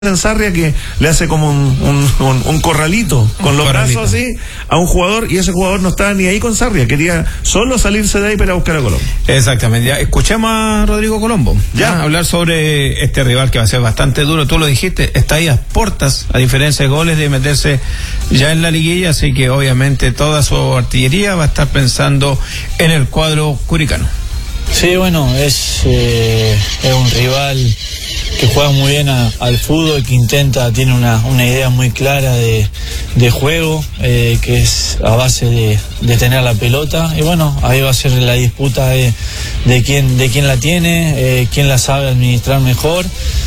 en Sarria que le hace como un corralito con los brazos así a un jugador, y ese jugador no estaba ni ahí con Sarria, quería solo salirse de ahí para buscar a Colombo. Exactamente. Ya escuchemos a Rodrigo Colombo hablar sobre este rival que va a ser bastante duro. Tú lo dijiste, está ahí a puertas, a diferencia de goles, de meterse ya en la liguilla, así que obviamente toda su artillería va a estar pensando en el cuadro curicano. Sí, bueno, es un rival que juega muy bien al fútbol, que tiene una idea muy clara de juego, que es a base de tener la pelota, y bueno, ahí va a ser la disputa de quién la tiene, quién la sabe administrar mejor.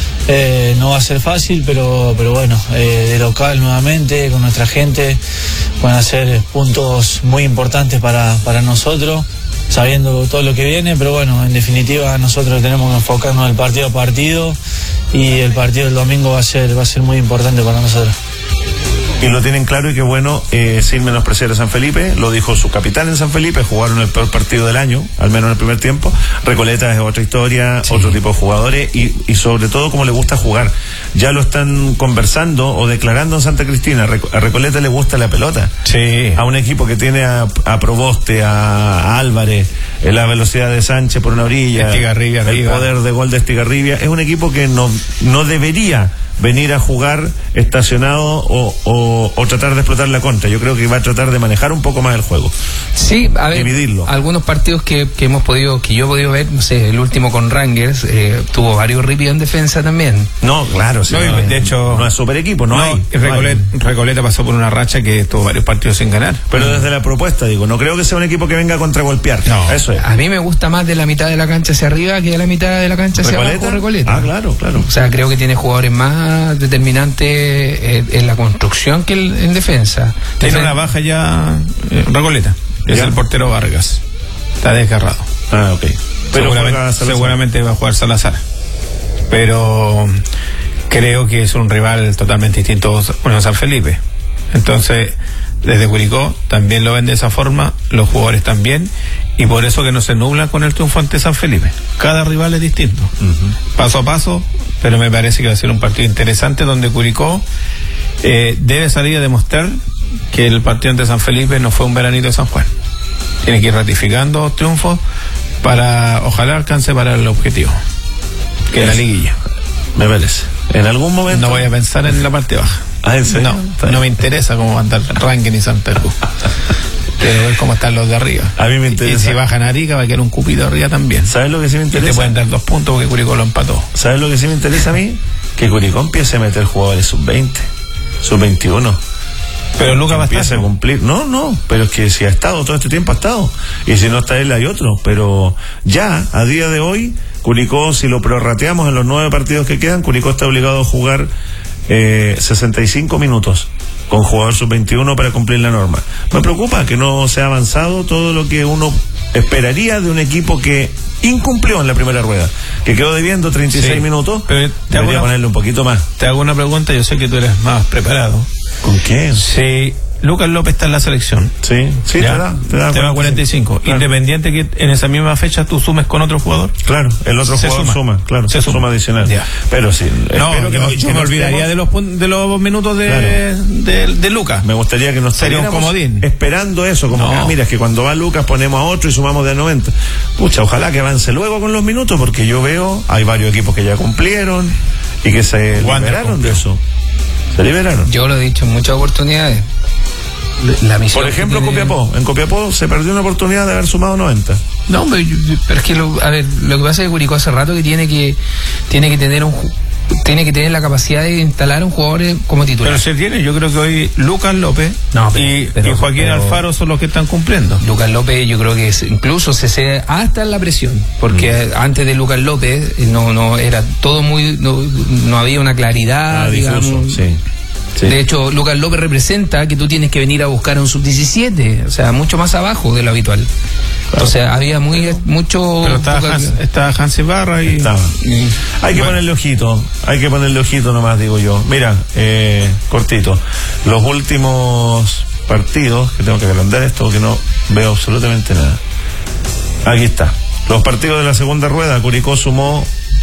No va a ser fácil, pero bueno, de local nuevamente, con nuestra gente, van a ser puntos muy importantes para nosotros, sabiendo todo lo que viene, pero bueno, en definitiva nosotros tenemos que enfocarnos del partido a partido, y el partido del domingo va a ser muy importante para nosotros. Y lo tienen claro, y qué bueno, sin menospreciar a San Felipe, lo dijo su capitán en San Felipe, jugaron el peor partido del año, al menos en el primer tiempo. Recoleta es otra historia, otro tipo de jugadores, y sobre todo como le gusta jugar. Ya lo están conversando o declarando en Santa Cristina, a Recoleta le gusta la pelota. Sí. A un equipo que tiene a Proboste, a Álvarez, la velocidad de Sánchez por una orilla, el poder de gol de Estigarribia, es un equipo que no debería venir a jugar estacionado o tratar de explotar la contra. Yo creo que va a tratar de manejar un poco más el juego. Sí, a ver, dividirlo. Algunos partidos que yo he podido ver, no sé, el último con Rangers, tuvo varios ripios en defensa también. No, claro, sí. No, de hecho, no es super equipo, Recoleta pasó por una racha que tuvo varios partidos sin ganar. Pero desde la propuesta, digo, no creo que sea un equipo que venga a contragolpear. No. Eso es. A mí me gusta más de la mitad de la cancha hacia arriba que de la mitad de la cancha hacia abajo Recoleta. Ah, claro. O sea, creo que tiene jugadores más determinantes en la construcción que en defensa. Tiene una baja ya Recoleta, es el portero Vargas, está desgarrado. Ah, ok. Pero seguramente va a jugar Salazar, pero creo que es un rival totalmente distinto a San Felipe. Entonces, desde Curicó también lo ven de esa forma, los jugadores también, y por eso que no se nublan con el triunfo ante San Felipe. Cada rival es distinto, paso a paso, pero me parece que va a ser un partido interesante donde Curicó debe salir a demostrar que el partido ante San Felipe no fue un veranito de San Juan. Tiene que ir ratificando triunfos para, ojalá alcance para el objetivo, que es la liguilla. Me parece. En algún momento no voy a pensar en la parte baja. ¿Ah, en serio? No me interesa cómo va a andar Ranking y Santa Cruz. Pero ver cómo están los de arriba. A mí me interesa. Y si bajan a Arica va a quedar un cupito arriba también. ¿Sabes lo que sí me interesa? Y te pueden dar 2 puntos porque Curicó lo empató. ¿Sabes lo que sí me interesa a mí? Que Curicó empiece a meter jugadores sub-20, sub-21. Pero Lucas va a estar. A cumplir. No, pero es que si ha estado todo este tiempo, ha estado. Y si no está él, hay otro. Pero ya, a día de hoy, Curicó, si lo prorrateamos en los 9 partidos que quedan, Curicó está obligado a jugar 65 minutos con jugador sub-21 para cumplir la norma. Me preocupa que no se ha avanzado todo lo que uno esperaría de un equipo que incumplió en la primera rueda, que quedó debiendo 36 minutos, pero debería ponerle un poquito más. Te hago una pregunta, yo sé que tú eres más preparado. ¿Con qué? Sí. Lucas López está en la selección. Sí, te da 45. Claro. Independiente que en esa misma fecha tú sumes con otro jugador. Claro, el otro jugador suma, claro, se suma adicional. Ya. Pero sí, yo me olvidaría de los minutos de Lucas. Me gustaría que nos sería un comodín. Esperando eso, como mira, es que cuando va Lucas ponemos a otro y sumamos de 90. Pucha, ojalá que avance luego con los minutos, porque yo veo, hay varios equipos que ya cumplieron y que se liberaron de eso. Se liberaron. Yo lo he dicho en muchas oportunidades. Por ejemplo, Copiapó. En Copiapó se perdió una oportunidad de haber sumado 90. No, pero es que lo que pasa es que Curicó hace rato que tiene que tener la capacidad de instalar a un jugador como titular. Pero se tiene, yo creo que hoy Lucas López y Joaquín Alfaro son los que están cumpliendo. Lucas López yo creo que incluso se cede hasta en la presión, porque antes de Lucas López no era todo no había una claridad, digamos. Sí. De hecho, Lucas López representa que tú tienes que venir a buscar a un sub-17, o sea, mucho más abajo de lo habitual. Claro. O sea, había mucho... Pero estaba Hans Ibarra y... Hay que ponerle ojito nomás, digo yo. Mira, cortito, los últimos partidos, que tengo que agrandar esto porque no veo absolutamente nada. Aquí está. Los partidos de la segunda rueda, Curicó sumó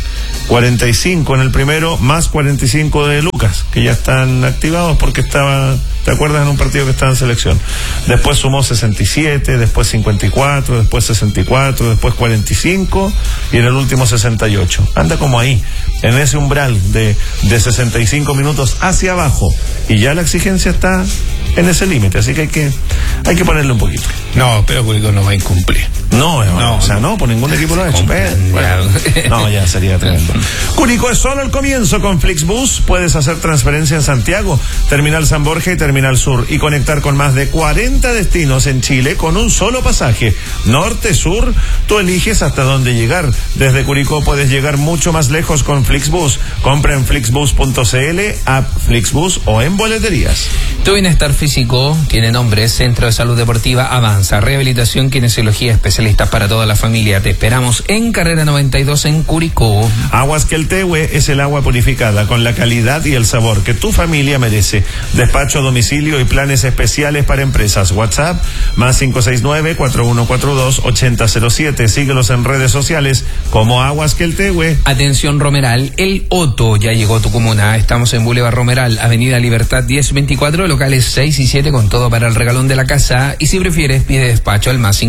45 en el primero, más 45 de Lucas, que ya están activados porque estaba, ¿te acuerdas? En un partido que estaba en selección. Después sumó 67, después 54, después 64, después 45 y en el último 68. Anda como ahí, en ese umbral de 65 minutos hacia abajo, y ya la exigencia está en ese límite, así que hay que ponerle un poquito. No, pero Curicó no va a incumplir. No, por ningún equipo lo ha hecho. No, ya sería tremendo. Curicó es solo el comienzo. Con Flixbus puedes hacer transferencia en Santiago, Terminal San Borja y Terminal Sur, y conectar con más de 40 destinos en Chile con un solo pasaje. Norte, sur, tú eliges hasta dónde llegar. Desde Curicó puedes llegar mucho más lejos con Flixbus. Compra en flixbus.cl, app Flixbus o en boleterías. Tu bienestar físico tiene nombre: Centro de Salud Deportiva Avanza, rehabilitación, kinesiología, especialistas para toda la familia. Te esperamos en Carrera 92 en Curicó. Aguas Queltehue es el agua purificada con la calidad y el sabor que tu familia merece. Despacho a domicilio y planes especiales para empresas. WhatsApp más 569-4142-8007. Síguelos en redes sociales como Aguas Queltehue. Atención Romeral, el Otto ya llegó a tu comuna. Estamos en Boulevard Romeral, Avenida Libertad 1024, locales 6 y 7 con todo para el regalón de la casa. Y si prefieres, pide despacho al más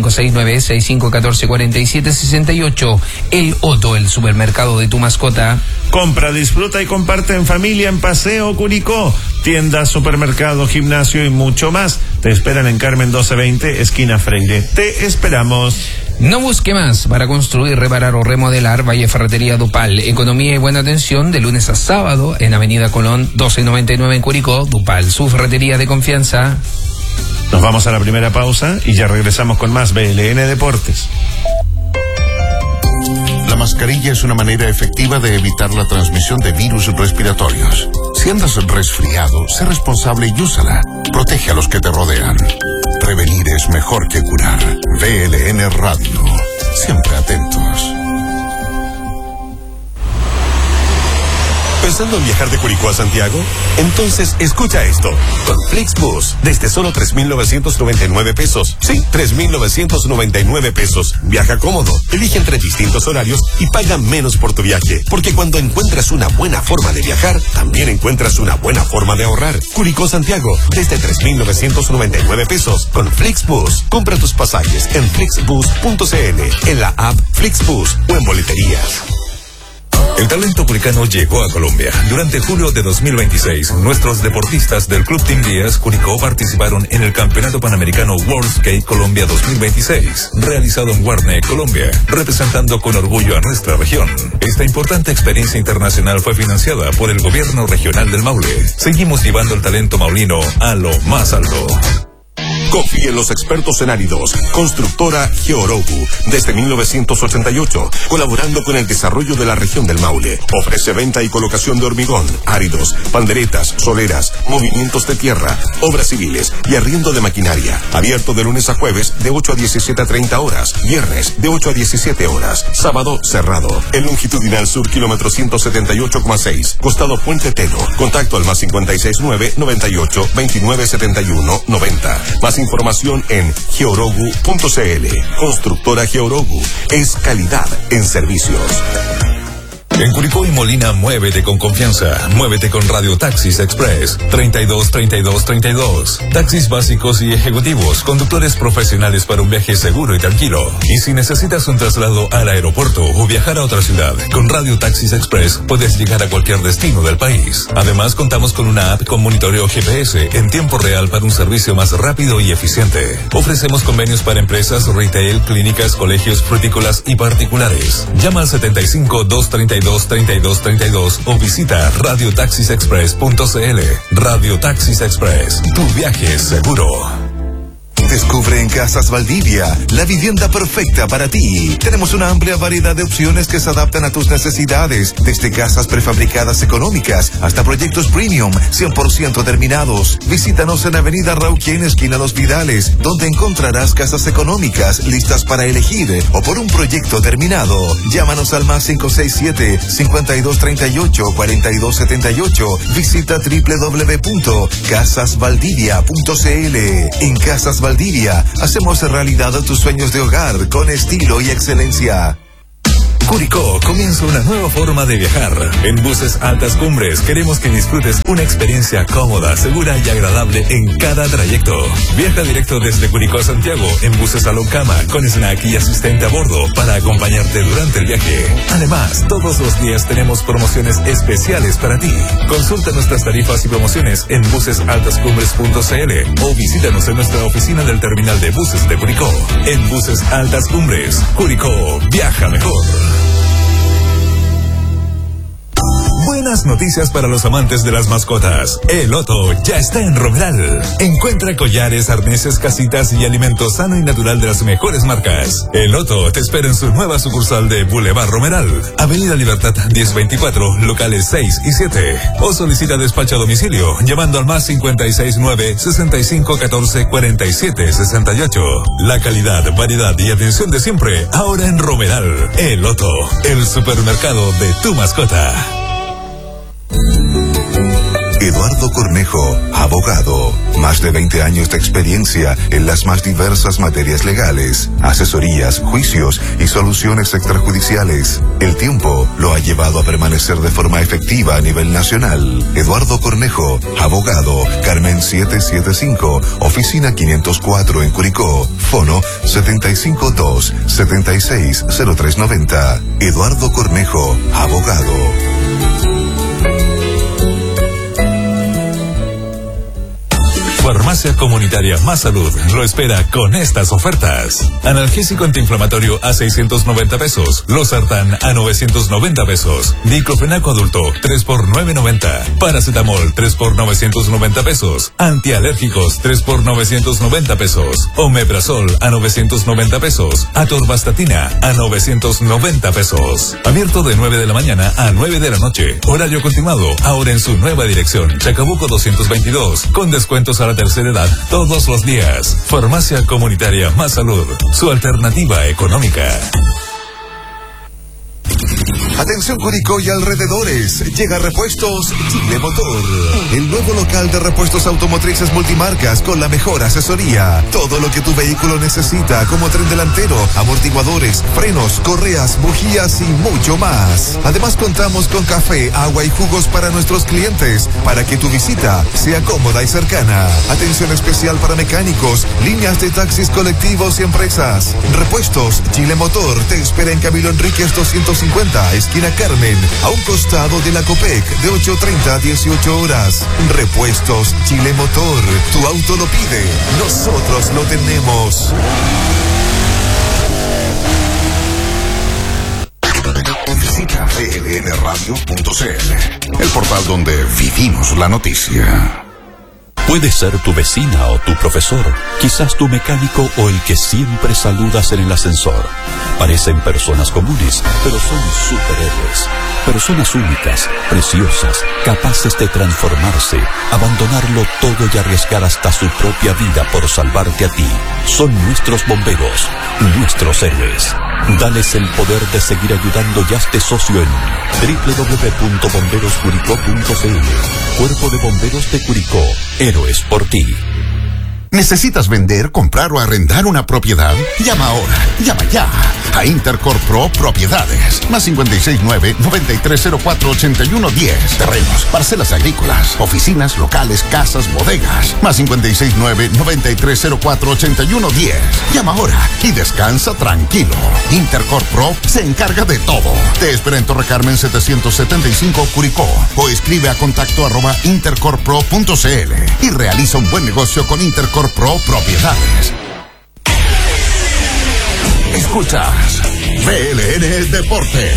569-6514-4768. El Otto, el supermercado de tu mascota. Compra, disfruta y comparte en familia en Paseo Curicó. Tiendas, supermercado, gimnasio y mucho más. Te esperan en Carmen 1220, esquina Freire. Te esperamos. No busque más para construir, reparar o remodelar. Valle Ferretería Dupal. Economía y buena atención de lunes a sábado en Avenida Colón 1299 en Curicó. Dupal, su ferretería de confianza. Nos vamos a la primera pausa y ya regresamos con más BLN Deportes. La mascarilla es una manera efectiva de evitar la transmisión de virus respiratorios. Si andas resfriado, sé responsable y úsala. Protege a los que te rodean. Prevenir es mejor que curar. BLN Radio. Siempre atentos. ¿Pensando en viajar de Curicó a Santiago? Entonces escucha esto. Con Flixbus, desde solo 3,999 pesos. Sí, 3,999 pesos. Viaja cómodo, elige entre distintos horarios y paga menos por tu viaje. Porque cuando encuentras una buena forma de viajar, también encuentras una buena forma de ahorrar. Curicó Santiago, desde 3,999 pesos. Con Flixbus, compra tus pasajes en flixbus.cl, en la app Flixbus o en boleterías. El talento curicano llegó a Colombia. Durante julio de 2026, nuestros deportistas del Club Team Díaz Curicó participaron en el Campeonato Panamericano World Skate Colombia 2026, realizado en Guarne, Colombia, representando con orgullo a nuestra región. Esta importante experiencia internacional fue financiada por el Gobierno Regional del Maule. Seguimos llevando el talento maulino a lo más alto. Confíe en los expertos en áridos. Constructora Georogu, desde 1988, colaborando con el desarrollo de la región del Maule. Ofrece venta y colocación de hormigón, áridos, panderetas, soleras, movimientos de tierra, obras civiles y arriendo de maquinaria. Abierto de lunes a jueves de 8 a 17:30 horas, viernes de 8 a 17 horas, sábado cerrado. El longitudinal sur, kilómetro 178,6, costado Puente Teno. Contacto al más 569-98-2971-90. Más información en georogu.cl. Constructora Georogu es calidad en servicios. En Curicó y Molina, muévete con confianza. Muévete con Radio Taxis Express 323232. Taxis básicos y ejecutivos, conductores profesionales para un viaje seguro y tranquilo. Y si necesitas un traslado al aeropuerto o viajar a otra ciudad, con Radio Taxis Express puedes llegar a cualquier destino del país. Además, contamos con una app con monitoreo GPS en tiempo real para un servicio más rápido y eficiente. Ofrecemos convenios para empresas, retail, clínicas, colegios, frutícolas y particulares. Llama al 75-232-3232 o visita radiotaxisexpress.cl. Radio Taxis Express, tu viaje es seguro. Descubre en Casas Valdivia la vivienda perfecta para ti. Tenemos una amplia variedad de opciones que se adaptan a tus necesidades, desde casas prefabricadas económicas hasta proyectos premium 100% terminados. Visítanos en Avenida Rauquén, esquina Los Vidales, donde encontrarás casas económicas listas para elegir o por un proyecto terminado. Llámanos al más 567-5238-4278. Visita www.casasvaldivia.cl. En Casas Valdivia hacemos realidad tus sueños de hogar con estilo y excelencia. Curicó comienza una nueva forma de viajar. En Buses Altas Cumbres queremos que disfrutes una experiencia cómoda, segura y agradable en cada trayecto. Viaja directo desde Curicó a Santiago en buses Salón Cama con snack y asistente a bordo para acompañarte durante el viaje. Además, todos los días tenemos promociones especiales para ti. Consulta nuestras tarifas y promociones en busesaltascumbres.cl o visítanos en nuestra oficina del terminal de buses de Curicó. En Buses Altas Cumbres, Curicó, viaja mejor. Buenas noticias para los amantes de las mascotas. El Loto ya está en Romeral. Encuentra collares, arneses, casitas y alimentos sano y natural de las mejores marcas. El Loto te espera en su nueva sucursal de Boulevard Romeral, Avenida Libertad 1024, locales 6 y 7. O solicita despacho a domicilio llamando al más 569-6514-4768. La calidad, variedad y atención de siempre, ahora en Romeral. El Loto, el supermercado de tu mascota. Eduardo Cornejo, abogado. Más de 20 años de experiencia en las más diversas materias legales, asesorías, juicios y soluciones extrajudiciales. El tiempo lo ha llevado a permanecer de forma efectiva a nivel nacional. Eduardo Cornejo, abogado, Carmen 775, oficina 504 en Curicó. Fono 752-760390. Eduardo Cornejo, abogado. Farmacia Comunitaria Más Salud lo espera con estas ofertas. Analgésico antiinflamatorio a 690 pesos. Losartán a 990 pesos. Diclofenaco adulto 3 por 990. Paracetamol 3 por 990 pesos. Antialérgicos 3 por 990 pesos. Omeprazol a 990 pesos. Atorvastatina a 990 pesos. Abierto de 9 de la mañana a 9 de la noche. Horario continuado, ahora en su nueva dirección. Chacabuco 222. Con descuentos a la tercera edad todos los días. Farmacia Comunitaria Más Salud, su alternativa económica. Atención Curicó y alrededores, llega Repuestos Chile Motor, el nuevo local de repuestos automotrices multimarcas con la mejor asesoría. Todo lo que tu vehículo necesita, como tren delantero, amortiguadores, frenos, correas, bujías y mucho más. Además contamos con café, agua y jugos para nuestros clientes, para que tu visita sea cómoda y cercana. Atención especial para mecánicos, líneas de taxis colectivos y empresas. Repuestos Chile Motor te espera en Camilo Enríquez 250, esquina Carmen, a un costado de la Copec, de 8:30 a 18 horas. Repuestos Chile Motor, tu auto lo pide, nosotros lo tenemos. Visita clnradio.cl, el portal donde vivimos la noticia. Puede ser tu vecina o tu profesor, quizás tu mecánico o el que siempre saludas en el ascensor. Parecen personas comunes, pero son superhéroes. Personas únicas, preciosas, capaces de transformarse, abandonarlo todo y arriesgar hasta su propia vida por salvarte a ti. Son nuestros bomberos, nuestros héroes. Dales el poder de seguir ayudando y hazte socio en www.bomberoscuricó.cl. Cuerpo de Bomberos de Curicó. Héroes por ti. ¿Necesitas vender, comprar o arrendar una propiedad? Llama ahora, llama ya a Intercorp Pro Propiedades. Más 569-9304-8110. Terrenos, parcelas agrícolas, oficinas, locales, casas, bodegas. Más 569-9304-8110. Llama ahora y descansa tranquilo. Intercorp Pro se encarga de todo. Te espera en Torre Carmen 775 Curicó o escribe a contacto@intercorppro.cl y realiza un buen negocio con Intercorp Pro Propiedades. Escuchas BLN Deportes.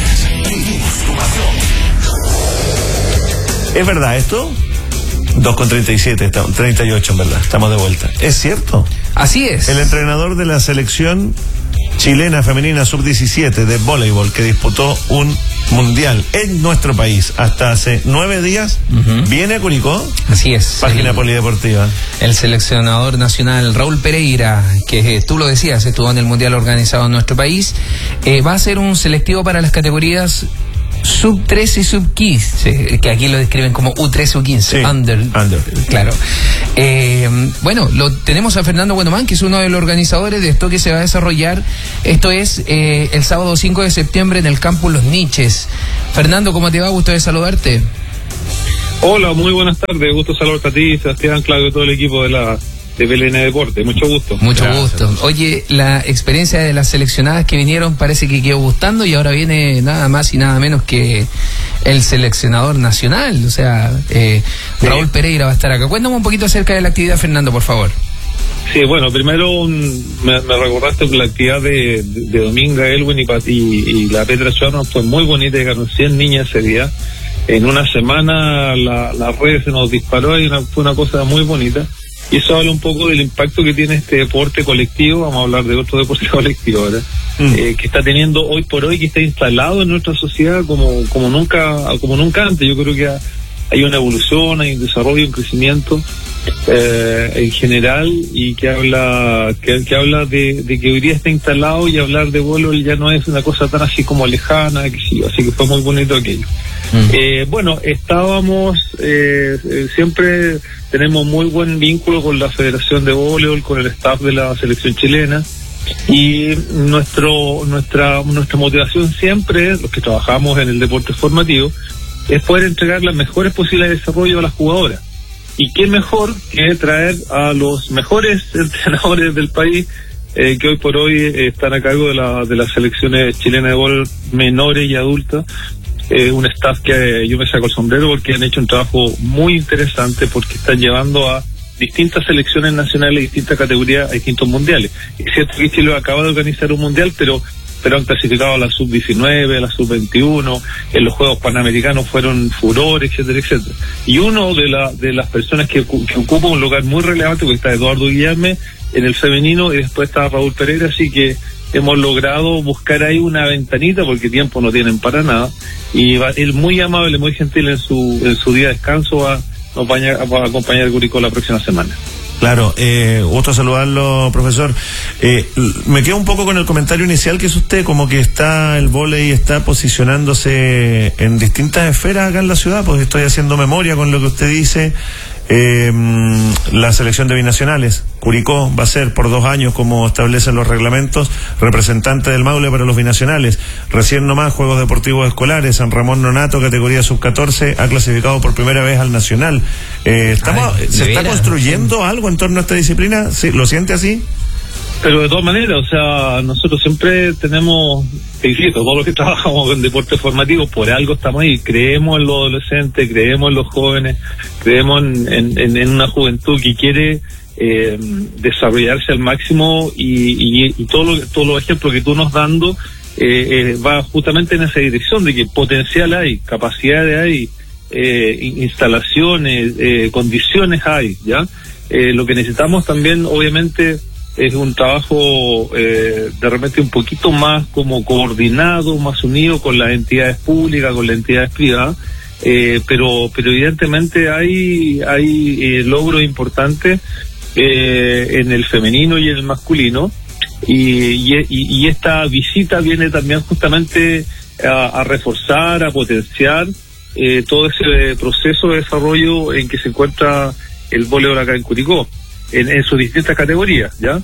¿Es verdad esto? 2:37, 38 en verdad, estamos de vuelta. ¿Es cierto? Así es. El entrenador de la selección chilena femenina sub-17 de voleibol que disputó un mundial en nuestro país hasta hace 9 días, viene a Curicó. Así es. Página polideportiva. El seleccionador nacional Raúl Pereira, que tú lo decías, estuvo en el mundial organizado en nuestro país, va a ser un selectivo para las categorías sub 13 y sub 15, que aquí lo describen como U13 o 15, under. Claro. Bueno, tenemos a Fernando Buenomán, que es uno de los organizadores de esto que se va a desarrollar. Esto es el sábado 5 de septiembre en el campus Los Niches. Fernando, ¿cómo te va? Gusto de saludarte. Hola, muy buenas tardes. Gusto saludarte a ti, Sebastián, Claudio y todo el equipo de PLN Deporte. Mucho gusto. Mucho gusto. Oye, la experiencia de las seleccionadas que vinieron parece que quedó gustando, y ahora viene nada más y nada menos que el seleccionador nacional, o sea, Raúl Pereira va a estar acá. Cuéntame un poquito acerca de la actividad, Fernando, por favor. Sí, bueno, primero me recordaste la actividad de Dominga Elwin y la Petra Chorno fue muy bonita, llegaron 100 niñas ese día. En una semana las redes se nos disparó y fue una cosa muy bonita. Y eso habla un poco del impacto que tiene este deporte colectivo. Vamos a hablar de otro deporte colectivo ahora, que está teniendo hoy por hoy, que está instalado en nuestra sociedad como nunca antes. Yo creo que hay una evolución, hay un desarrollo, un crecimiento en general, y que habla de que hoy día está instalado, y hablar de voleibol ya no es una cosa tan así como lejana, así que fue muy bonito aquello. Bueno, estábamos siempre tenemos muy buen vínculo con la Federación de Voleibol, con el staff de la selección chilena, y nuestra motivación siempre, los que trabajamos en el deporte formativo, es poder entregar las mejores posibilidades de desarrollo a las jugadoras. Y qué mejor que traer a los mejores entrenadores del país, que hoy por hoy están a cargo de las selecciones chilenas de voleibol menores y adultas. Un staff que yo me saco el sombrero porque han hecho un trabajo muy interesante, porque están llevando a distintas selecciones nacionales, distintas categorías, a distintos mundiales. Es cierto que Chile acaba de organizar un mundial, pero han clasificado a la sub-19, a la sub-21, en los Juegos Panamericanos fueron furor, etcétera, etcétera. Y uno de las personas que ocupa un lugar muy relevante, porque está Eduardo Guillerme en el femenino, y después está Raúl Pereira, así que hemos logrado buscar ahí una ventanita, porque tiempo no tienen para nada, y él muy amable, muy gentil en su día de descanso va a acompañar a Curicó la próxima semana. Claro, gusto saludarlo, profesor. Me quedo un poco con el comentario inicial que hizo usted, como que el vóley está posicionándose en distintas esferas acá en la ciudad, pues estoy haciendo memoria con lo que usted dice. La selección de binacionales, Curicó va a ser por 2 años, como establecen los reglamentos, representante del Maule para los binacionales. Recién nomás, Juegos Deportivos Escolares, San Ramón Nonato, categoría sub-14, ha clasificado por primera vez al nacional. ¿Se está construyendo algo en torno a esta disciplina? ¿Sí? ¿Lo siente así? Pero de todas maneras, o sea, nosotros siempre tenemos, todos los que trabajamos en deporte formativo, por algo estamos ahí, creemos en los adolescentes, creemos en los jóvenes, creemos en una juventud que quiere desarrollarse al máximo, y todos los ejemplos que tú nos dando va justamente en esa dirección, de que potencial hay, capacidades hay, instalaciones, condiciones hay, ¿ya? Lo que necesitamos también, obviamente, es un trabajo de repente un poquito más como coordinado, más unido con las entidades públicas, con las entidades privadas, pero evidentemente hay logros importantes en el femenino y en el masculino, y esta visita viene también justamente a reforzar, a potenciar todo ese proceso de desarrollo en que se encuentra el voleibol acá en Curicó, en sus distintas categorías, ¿ya?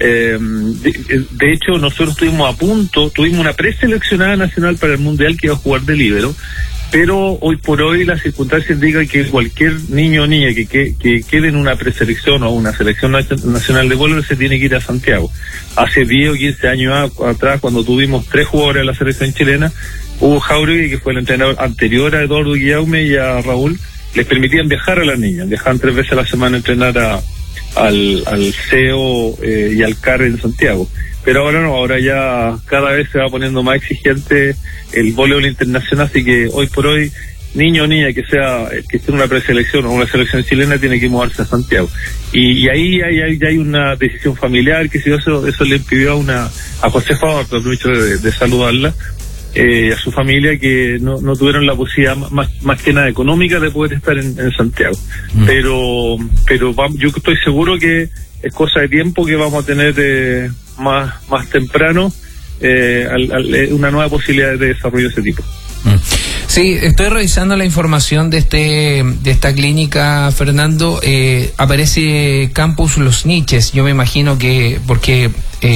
De hecho, nosotros tuvimos una preseleccionada nacional para el Mundial que iba a jugar de líbero, pero hoy por hoy las circunstancias indican que cualquier niño o niña que quede en una preselección o una selección nacional de voleibol se tiene que ir a Santiago. Hace 10 o 15 años atrás, cuando tuvimos 3 jugadores de la selección chilena, Hugo Jauregui, que fue el entrenador anterior a Eduardo Guillaume y a Raúl, les permitían viajar a las niñas, viajaban 3 veces a la semana a entrenar al CEO y al CAR en Santiago. Pero ahora no, ahora ya cada vez se va poniendo más exigente el voleibol internacional, así que hoy por hoy, niño o niña que esté en una preselección o una selección chilena tiene que moverse a Santiago. Y ahí hay una decisión familiar, que si eso le impidió a Josefa, aprovecho de saludarla, a su familia, que no tuvieron la posibilidad más que nada económica de poder estar en Santiago. Pero yo estoy seguro que es cosa de tiempo que vamos a tener más temprano una nueva posibilidad de desarrollo de ese tipo. Sí, estoy revisando la información de esta clínica, Fernando. Aparece Campus Los Niches. Yo me imagino que porque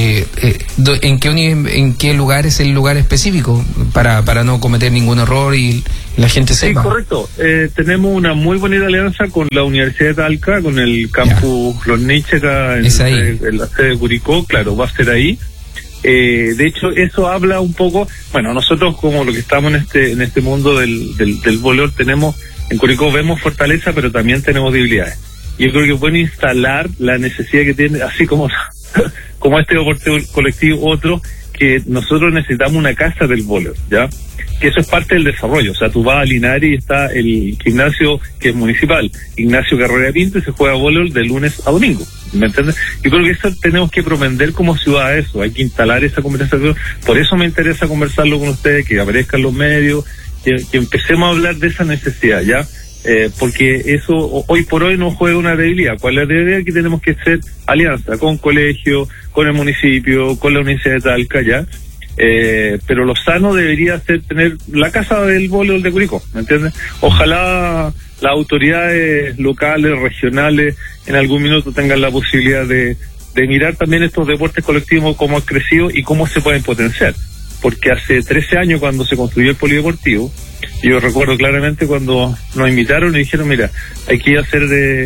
¿en qué lugar es el lugar específico para no cometer ningún error y la gente sepa? Sí, correcto. Tenemos una muy bonita alianza con la Universidad de Talca, con el Campus Los Niches acá en la sede de Curicó. Claro, va a ser ahí. De hecho, eso habla un poco, bueno, nosotros como lo que estamos en este mundo del voleibol tenemos, en Curicó vemos fortaleza, pero también tenemos debilidades. Yo creo que es bueno instalar la necesidad que tiene, así como este deporte colectivo, otro, que nosotros necesitamos una casa del voleibol, ¿ya? Que eso es parte del desarrollo. O sea, tú vas a Linares y está el gimnasio que es municipal, Ignacio Carrera Pinto, y se juega voleibol de lunes a domingo. ¿Me entiendes? Yo creo que eso tenemos que propender como ciudad a eso. Hay que instalar esa conversación. Por eso me interesa conversarlo con ustedes, que aparezcan los medios, que empecemos a hablar de esa necesidad, ¿ya? Porque eso hoy por hoy no juega una debilidad. ¿Cuál es la debilidad? Que tenemos que hacer alianza con colegio, con el municipio, con la Universidad de Talca, ¿ya? Pero lo sano debería ser tener la casa del voleibol de Curicó, ¿me entiendes? Ojalá las autoridades locales, regionales, en algún minuto tengan la posibilidad de mirar también estos deportes colectivos, cómo han crecido y cómo se pueden potenciar. Porque hace 13 años, cuando se construyó el polideportivo, yo recuerdo claramente cuando nos invitaron y dijeron, mira, hay que hacer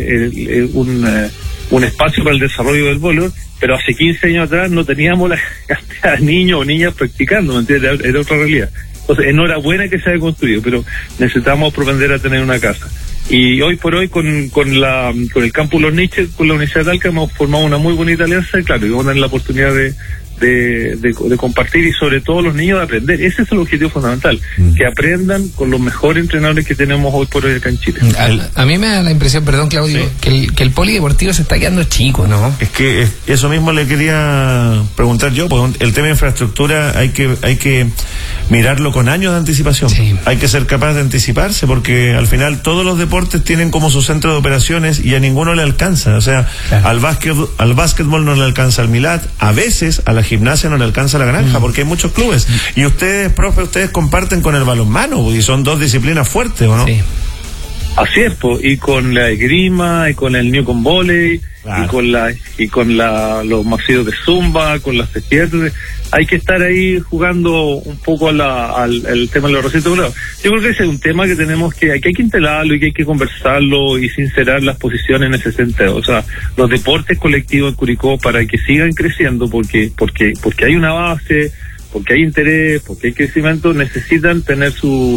un espacio para el desarrollo del voleibol, pero hace 15 años atrás no teníamos la cantidad de niños o niñas practicando, ¿me entiendes? Era otra realidad. Entonces, enhorabuena que se haya construido, pero necesitamos propender a tener una casa. Y hoy por hoy con el Campus Los Niches, con la Universidad de Talca, hemos formado una muy bonita alianza, y claro, y vamos a tener la oportunidad de compartir, y sobre todo los niños de aprender. Ese es el objetivo fundamental, que aprendan con los mejores entrenadores que tenemos hoy por hoy acá en Chile. A mí me da la impresión, perdón Claudio, sí, que el polideportivo se está quedando chico, ¿no? Es que eso mismo le quería preguntar yo, porque el tema de infraestructura hay que mirarlo con años de anticipación. Sí. Hay que ser capaz de anticiparse, porque al final todos los deportes tienen como su centro de operaciones y a ninguno le alcanza. O sea, claro, al básquetbol no le alcanza al Milat, a veces a la gimnasia no le alcanza la Granja, porque hay muchos clubes. Y ustedes, profe, ustedes comparten con el balonmano, y son dos disciplinas fuertes, ¿o no? Sí. Así es, y con la esgrima, y con el Newcomb Volley, claro, y con los masivos de Zumba, con las despiertas. Hay que estar ahí jugando un poco al tema de los recintos volados. Yo creo que ese es un tema que tenemos que hay que instalarlo, y que hay que conversarlo y sincerar las posiciones en ese sentido. O sea, los deportes colectivos en Curicó, para que sigan creciendo, porque hay una base, porque hay interés, porque hay crecimiento, necesitan tener su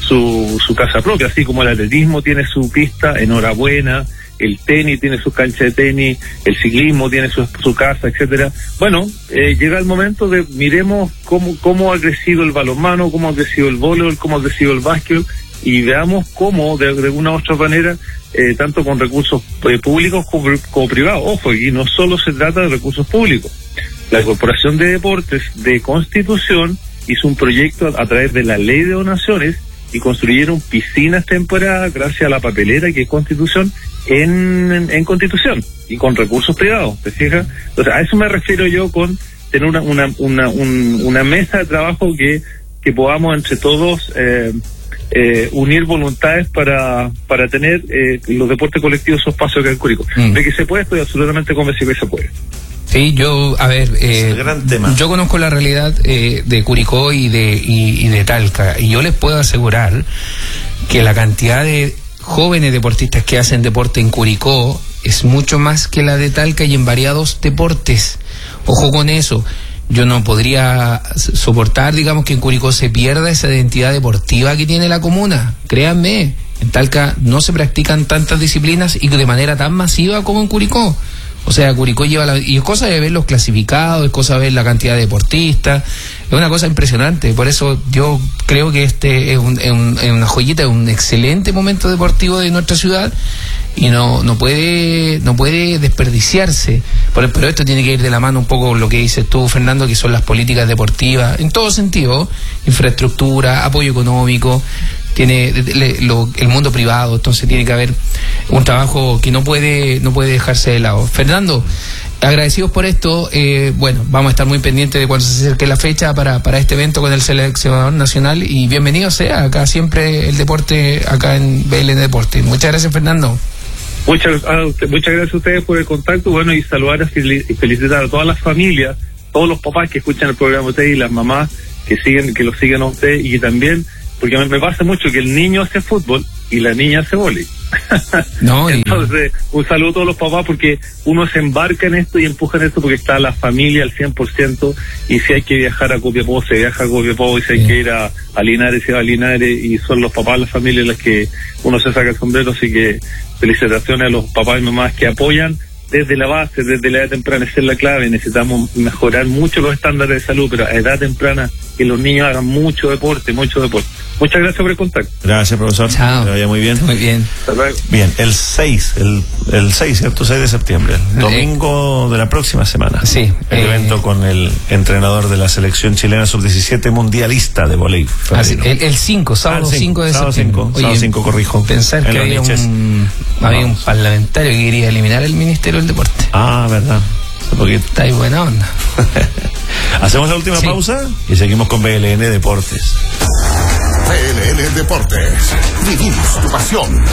casa propia, así como el atletismo tiene su pista, enhorabuena, el tenis tiene su cancha de tenis, el ciclismo tiene su casa, etcétera. Bueno, llega el momento de miremos cómo ha crecido el balonmano, cómo ha crecido el voleibol, cómo ha crecido el básquetbol, y veamos cómo, de alguna u otra manera, tanto con recursos públicos como privados. Ojo, y no solo se trata de recursos públicos. La Corporación de Deportes de Constitución hizo un proyecto a través de la Ley de Donaciones, y construyeron piscinas temporadas gracias a la papelera que es Constitución en Constitución, y con recursos privados, ¿te fijas? Entonces, a eso me refiero yo con tener una mesa de trabajo que podamos entre todos unir voluntades para tener los deportes colectivos esos espacios acá en Curicó. De que se puede, estoy absolutamente convencido que se puede. Sí, yo, a ver, gran tema. Yo conozco la realidad de Curicó y de Talca, y yo les puedo asegurar que la cantidad de jóvenes deportistas que hacen deporte en Curicó es mucho más que la de Talca, y en variados deportes. Ojo con eso. Yo no podría soportar, digamos, que en Curicó se pierda esa identidad deportiva que tiene la comuna. Créanme, en Talca no se practican tantas disciplinas y de manera tan masiva como en Curicó. O sea, Curicó lleva y es cosa de ver los clasificados, es cosa de ver la cantidad de deportistas, es una cosa impresionante. Por eso yo creo que este es una joyita, es un excelente momento deportivo de nuestra ciudad, y no puede desperdiciarse. Pero esto tiene que ir de la mano un poco con lo que dices tú, Fernando, que son las políticas deportivas, en todo sentido, infraestructura, apoyo económico, tiene el mundo privado. Entonces tiene que haber un trabajo que no puede dejarse de lado. Fernando, agradecidos por esto. Bueno, vamos a estar muy pendientes de cuando se acerque la fecha para este evento con el seleccionador nacional, y bienvenido sea acá siempre el deporte acá en BLN Deporte. Muchas gracias, Fernando. Muchas gracias a ustedes por el contacto, bueno, y saludar y felicitar a todas las familias, todos los papás que escuchan el programa de ustedes y las mamás que lo siguen a usted, y que también, porque me pasa mucho que el niño hace fútbol y la niña hace vóley. No, entonces, un saludo a todos los papás, porque uno se embarca en esto y empuja en esto porque está la familia al 100%, y si hay que viajar a Copiapó, se viaja a Copiapó, y si hay que ir a Linares, se va a Linares, y son los papás, las familias las que uno se saca el sombrero. Así que felicitaciones a los papás y mamás que apoyan desde la base, desde la edad temprana. Esa es la clave. Necesitamos mejorar mucho los estándares de salud, pero a edad temprana que los niños hagan mucho deporte. Muchas gracias por el contacto. Gracias, profesor. Chao. Que vaya muy bien. Muy bien. Bien, el 6, ¿cierto? 6 de septiembre, domingo de la próxima semana. Sí. El evento con el entrenador de la selección chilena sub-17 mundialista de voleibol. El 5, sábado 5 de septiembre. Sábado 5, corrijo. Pensar que había un parlamentario que quería eliminar el Ministerio del Deporte. Ah, verdad. Está ahí buena onda. Hacemos la última pausa y seguimos con BLN Deportes. BLN Deportes. Vivimos tu pasión.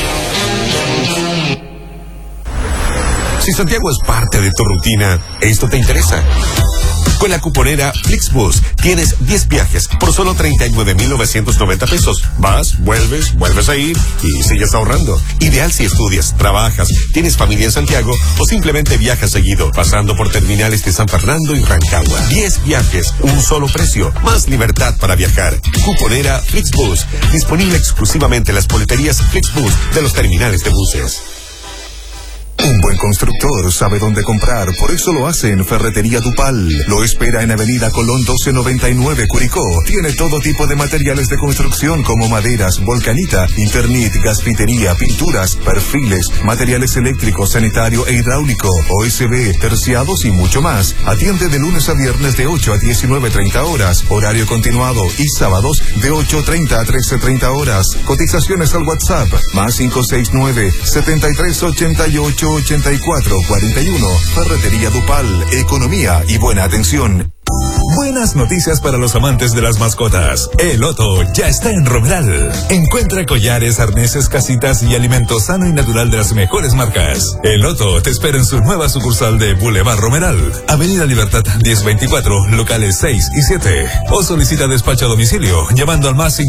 Si Santiago es parte de tu rutina, esto te interesa. Con la cuponera Flixbus tienes 10 viajes por solo 39,990 pesos. Vas, vuelves a ir y sigues ahorrando. Ideal si estudias, trabajas, tienes familia en Santiago o simplemente viajas seguido, pasando por terminales de San Fernando y Rancagua. 10 viajes, un solo precio, más libertad para viajar. Cuponera Flixbus, disponible exclusivamente en las boleterías Flixbus de los terminales de buses. Un buen constructor sabe dónde comprar, por eso lo hace en Ferretería Dupal. Lo espera en Avenida Colón 1299, Curicó. Tiene todo tipo de materiales de construcción como maderas, volcanita, Internet, gasfitería, pinturas, perfiles, materiales eléctricos, sanitario e hidráulico, OSB, terciados y mucho más. Atiende de lunes a viernes de 8 a 19:30 horas, horario continuado, y sábados de 8:30 a 13:30 horas. Cotizaciones al WhatsApp, más 569-7388-8441. Ferretería Dupal, economía y buena atención. Buenas noticias para los amantes de las mascotas. El Otto ya está en Romeral. Encuentra collares, arneses, casitas y alimento sano y natural de las mejores marcas. El Otto te espera en su nueva sucursal de Boulevard Romeral, Avenida Libertad 1024, locales 6 y 7. O solicita despacho a domicilio llamando al más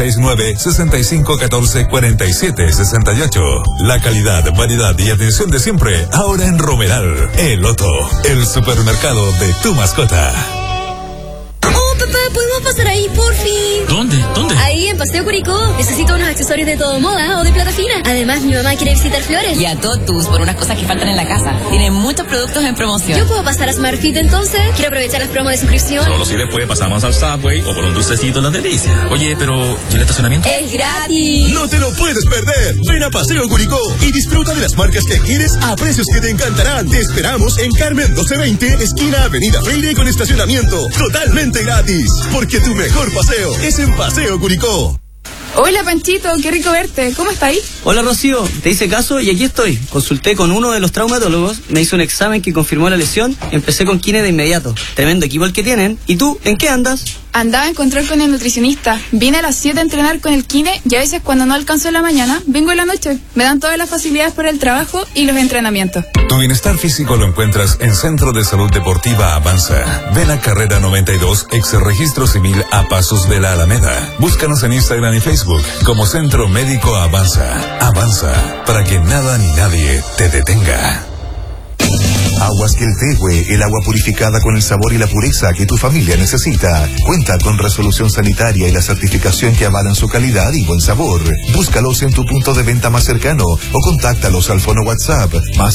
569-6514-4768. La calidad, variedad y atención de siempre, ahora en Romeral. El Otto, el supermercado de tu mascota. Oh, papá, ¿podemos pasar ahí, por fin? ¿Dónde? Ahí, en Paseo Curicó. Necesito unos accesorios de todo moda o de plata fina. Además, mi mamá quiere visitar Flores. Y a Totus, por unas cosas que faltan en la casa. Tiene muchos productos en promoción. ¿Yo puedo pasar a SmartFit entonces? Quiero aprovechar las promos de suscripción. Solo si después pasamos al Subway o por un dulcecito en las delicias. Oye, pero ¿y el estacionamiento? ¡Es gratis! ¡No te lo puedes perder! Ven a Paseo Curicó y disfruta de las marcas que quieres a precios que te encantarán. Te esperamos en Carmen 1220, esquina Avenida Freire, con estacionamiento totalmente gratis. Porque tu mejor paseo es en Paseo Curicó. Hola Panchito, qué rico verte. ¿Cómo estáis? Hola Rocío, te hice caso y aquí estoy. Consulté con uno de los traumatólogos, me hizo un examen que confirmó la lesión y empecé con kine de inmediato. Tremendo equipo el que tienen. ¿Y tú, en qué andas? Andaba en control con el nutricionista. Vine a las 7 a entrenar con el kine y a veces cuando no alcanzo en la mañana, vengo en la noche. Me dan todas las facilidades por el trabajo y los entrenamientos. Tu bienestar físico lo encuentras en Centro de Salud Deportiva Avanza. Ven a Carrera 92, ex registro civil a pasos de la Alameda. Búscanos en Instagram y Facebook como Centro Médico Avanza. Avanza, para que nada ni nadie te detenga. Aguas Queltehue, el agua purificada con el sabor y la pureza que tu familia necesita. Cuenta con resolución sanitaria y la certificación que avalan su calidad y buen sabor. Búscalos en tu punto de venta más cercano o contáctalos al fono WhatsApp más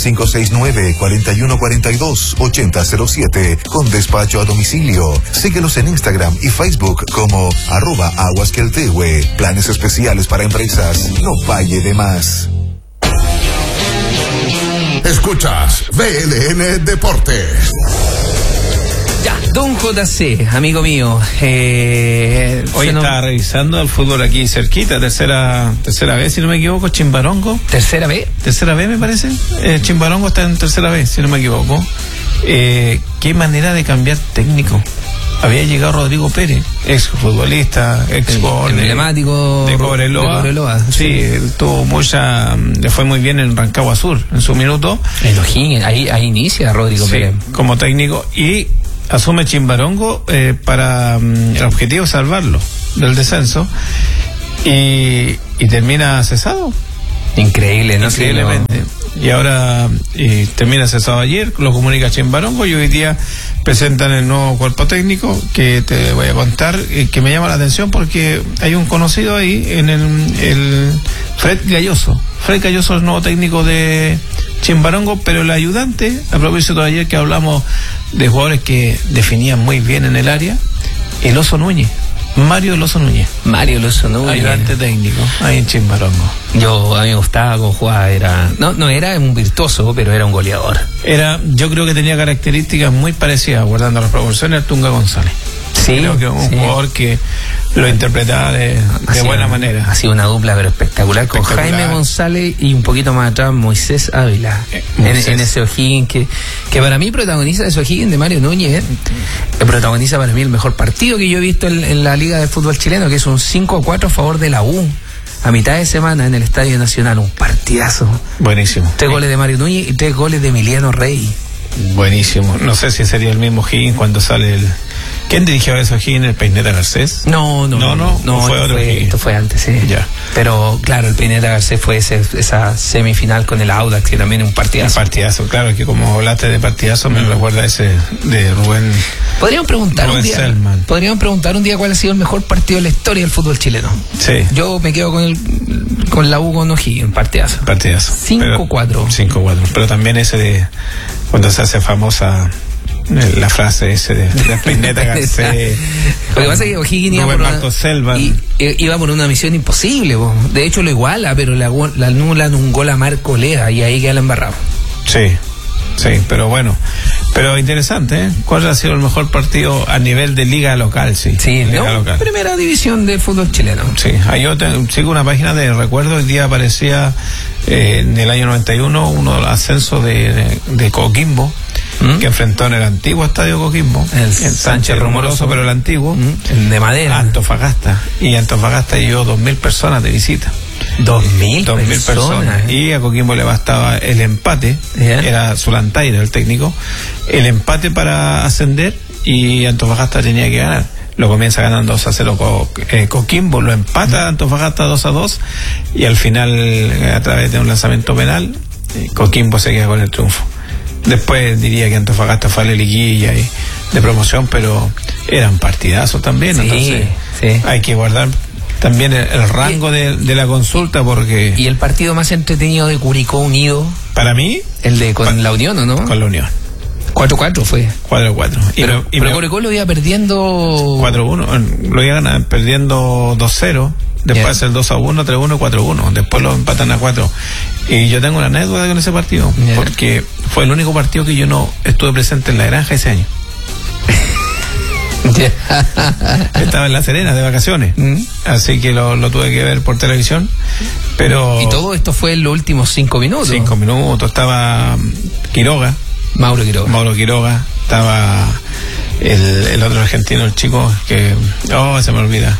569-4142-8007 con despacho a domicilio. Síguelos en Instagram y Facebook como @aguasqueltehue. Planes especiales para empresas. No falle de más. Escuchas BLN Deportes. Ya, Don JC, amigo mío. Hoy estaba revisando el fútbol aquí cerquita, tercera vez, si no me equivoco, Chimbarongo. ¿Tercera vez? Tercera vez, me parece. Chimbarongo está en tercera vez, si no me equivoco. Qué manera de cambiar técnico. Había llegado Rodrigo Pérez, ex futbolista, ex jugador emblemático de Cobreloa. Sí, le fue muy bien en Rancagua Sur en su minuto. En O'Higgins, ahí inicia Rodrigo Pérez como técnico, y asume Chimbarongo para el objetivo de salvarlo del descenso, y termina cesado. Increíble, ¿no? Increíblemente. Y ahora termina cesado ayer, lo comunica Chimbarongo, y hoy día presentan el nuevo cuerpo técnico que te voy a contar, que me llama la atención porque hay un conocido ahí en el Fred Galloso. Fred Galloso es el nuevo técnico de Chimbarongo, pero el ayudante, a propósito de ayer que hablamos de jugadores que definían muy bien en el área, el Oso Núñez. Mario El Oso Núñez. Mario El Oso Núñez. Ayudante técnico, ahí en Chimbarongo. A mí me gustaba cómo jugaba, no era un virtuoso, pero era un goleador. Yo creo que tenía características muy parecidas, guardando las proporciones, al Tunga González. Sí, creo que un jugador que lo interpretaba de buena manera. Ha sido una dupla pero espectacular, con Jaime González y un poquito más atrás Moisés Ávila, en ese O'Higgins que para mí protagoniza ese O'Higgins de Mario Núñez, protagoniza para mí el mejor partido que yo he visto en la Liga de Fútbol Chileno, que es un 5-4 a favor de la U. A mitad de semana en el Estadio Nacional, un partidazo. Buenísimo. 3 goles de Mario Núñez y 3 goles de Emiliano Rey. Buenísimo. No sé si sería el mismo Higgins cuando sale el... ¿Quién dirigió eso aquí en el Peineta Garcés? No, fue otro esto fue antes, sí. Ya. Pero claro, el Peineta Garcés fue esa semifinal con el Audax, que también es un partidazo. Un partidazo, claro, que como hablaste de partidazo, me recuerda ese de Rubén. Podríamos preguntar un día cuál ha sido el mejor partido de la historia del fútbol chileno. Sí. Yo me quedo con la U con O'Higgins, partidazo. 5-4. 5-4. Pero también ese de cuando se hace famosa la frase ese de Peineta Garcés. Lo que pasa es que O'Higgins iba por una misión imposible, de hecho lo iguala, pero le anulan un gol a Marco Lea y ahí queda el embarrado. Sí, pero bueno. Pero interesante, ¿Cuál ha sido el mejor partido a nivel de liga local? Local. Primera división del fútbol chileno. Sí, yo sigo una página de recuerdo. El día aparecía en el año 91 uno de los ascensos de Coquimbo, que enfrentó en el antiguo estadio Coquimbo, el Sánchez Rumoroso, pero el antiguo, el de madera, Antofagasta. Y Antofagasta llevó 2.000 personas de visita. 2.000 personas. Y a Coquimbo le bastaba el empate, era Zulantaira el técnico, el empate para ascender, y Antofagasta tenía que ganar. Lo comienza ganando 2-0 Coquimbo, lo empata Antofagasta 2-2, y al final, a través de un lanzamiento penal, Coquimbo se queda con el triunfo. Después diría que Antofagasta fue a la liguilla de promoción, pero eran partidazos también, entonces hay que guardar también el rango de la consulta, porque... ¿Y el partido más entretenido de Curicó Unido? Para mí... El de con la Unión, ¿o no? Con la Unión. 4-4 fue. 4-4. Pero Curicó lo iba perdiendo... 4-1, lo iba perdiendo 2-0, después el 2-1, 3-1, 4-1, después lo empatan a 4. Y yo tengo una anécdota con ese partido, porque fue el único partido que yo no estuve presente en la granja ese año. Estaba en La Serena de vacaciones, así que lo tuve que ver por televisión. Pero y todo esto fue en los últimos 5 minutos. 5 minutos. Estaba Mauro Quiroga, estaba el otro argentino, el chico que se me olvida.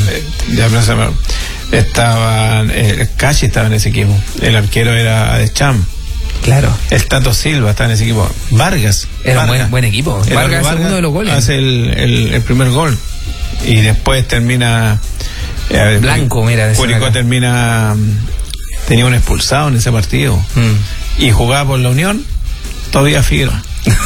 Estaba el Cachi, estaba en ese equipo. El arquero era de Cham. Claro. El Tato Silva está en ese equipo. Vargas. Era un buen equipo. Vargas hace uno de los goles. Hace el primer gol. Y después termina... Blanco, mira. Curicó tenía un expulsado en ese partido. Y jugaba por la Unión, todavía Figueroa.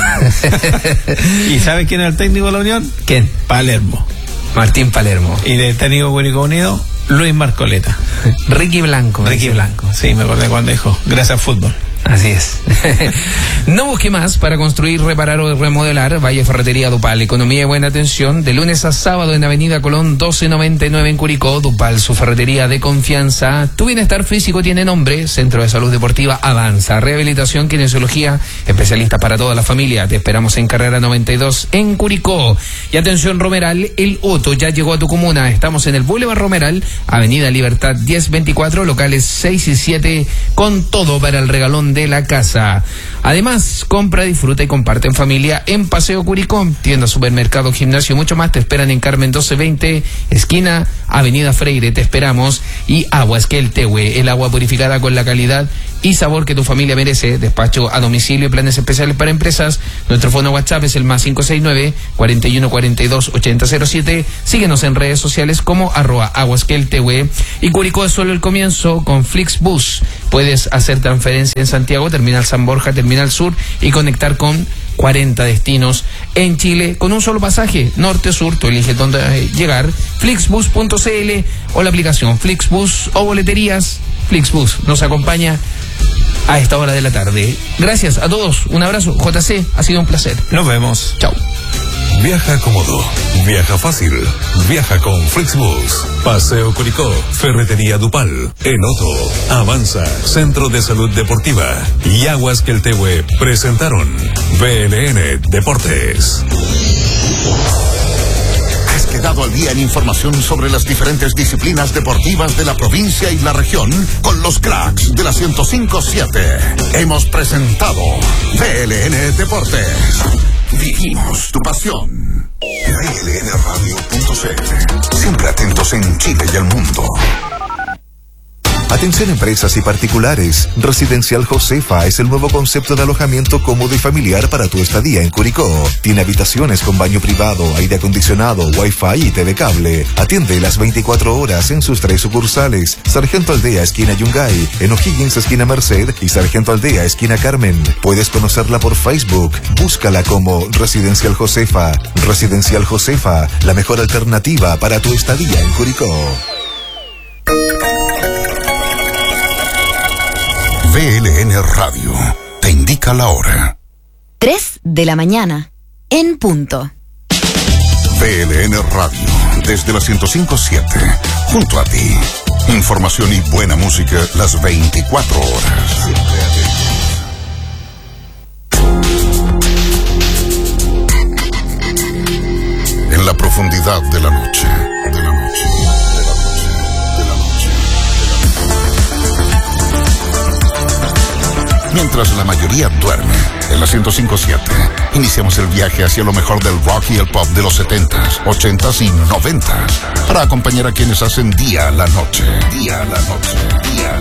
¿Y sabes quién era el técnico de la Unión? ¿Quién? Palermo. Martín Palermo. Y de técnico Curicó Unido, Luis Marcoleta. Ricky Blanco, sí, me acordé cuando dijo, gracias fútbol. Así es. No busque más para construir, reparar o remodelar. Vaya Ferretería Dupal. Economía y buena atención. De lunes a sábado en Avenida Colón 1299 en Curicó. Dupal, su ferretería de confianza. Tu bienestar físico tiene nombre. Centro de Salud Deportiva Avanza. Rehabilitación, kinesiología. Especialistas para toda la familia. Te esperamos en Carrera 92 en Curicó. Y atención Romeral, el Otto ya llegó a tu comuna. Estamos en el Boulevard Romeral, Avenida Libertad 1024, locales 6 y 7, con todo para el regalón de la casa. Además, compra, disfruta y comparte en familia en Paseo Curicó. Tienda, supermercado, gimnasio, mucho más. Te esperan en Carmen 1220, esquina Avenida Freire. Te esperamos. Y Agua Esquel Tehue, el agua purificada con la calidad y sabor que tu familia merece. Despacho a domicilio y planes especiales para empresas. Nuestro fono WhatsApp es el +569 4142 8007. Síguenos en redes sociales como @aguasqueltehue. Y Curicó es solo el comienzo con Flixbus. Puedes hacer transferencia en Santiago, Terminal San Borja, Terminal Sur, y conectar con 40 destinos en Chile con un solo pasaje, norte-sur. Tú eliges dónde llegar. Flixbus.cl o la aplicación Flixbus o boleterías. Flixbus nos acompaña a esta hora de la tarde. Gracias a todos. Un abrazo. JC, ha sido un placer. Nos vemos. Chao. Viaja cómodo, viaja fácil, viaja con Flixbus. Paseo Curicó, Ferretería Dupal, Enoto, Avanza, Centro de Salud Deportiva y Aguas Queltehue presentaron BLN Deportes. Has quedado al día en información sobre las diferentes disciplinas deportivas de la provincia y la región con los cracks de la 105.7. Hemos presentado BLN Deportes. Vivimos tu pasión. BLNradio.cl. Siempre atentos en Chile y el mundo. Atención empresas y particulares. Residencial Josefa es el nuevo concepto de alojamiento cómodo y familiar para tu estadía en Curicó. Tiene habitaciones con baño privado, aire acondicionado, wifi y TV cable. Atiende las 24 horas en sus 3 sucursales: Sargento Aldea, esquina Yungay, en O'Higgins, esquina Merced, y Sargento Aldea, esquina Carmen. Puedes conocerla por Facebook. Búscala como Residencial Josefa. Residencial Josefa, la mejor alternativa para tu estadía en Curicó. BLN Radio te indica la hora. 3 de la mañana, en punto. BLN Radio, desde la 105.7, junto a ti. Información y buena música las 24 horas. En la profundidad de la noche. Mientras la mayoría duerme, en la 105.7, iniciamos el viaje hacia lo mejor del rock y el pop de los 70s, 80s y 90s, para acompañar a quienes hacen día a la noche. Día a la noche. Día